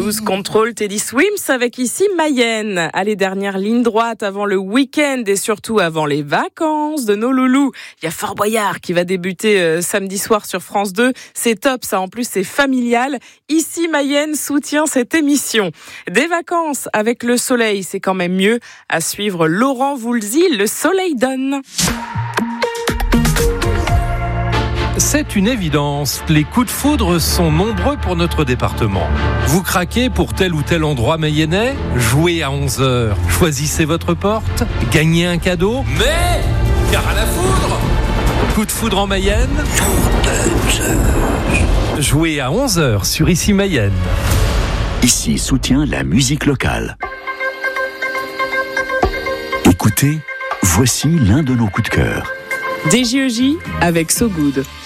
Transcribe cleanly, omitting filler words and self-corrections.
Lose Control, Teddy Swims avec ici Mayenne. Allez, dernière ligne droite avant le week-end et surtout avant les vacances de nos loulous. Il y a Fort Boyard qui va débuter samedi soir sur France 2. C'est top, ça. En plus, c'est familial. Ici Mayenne soutient cette émission. Des vacances avec le soleil, c'est quand même mieux. À suivre Laurent Voulzy, Le Soleil donne. C'est une évidence, les coups de foudre sont nombreux pour notre département. Vous craquez pour tel ou tel endroit mayennais ? Jouez à 11h, choisissez votre porte, gagnez un cadeau, mais car à la foudre ! Coup de foudre en Mayenne ? Jouez à 11h sur Ici Mayenne. Ici soutient la musique locale. Écoutez, voici l'un de nos coups de cœur. DJEJ avec So Good.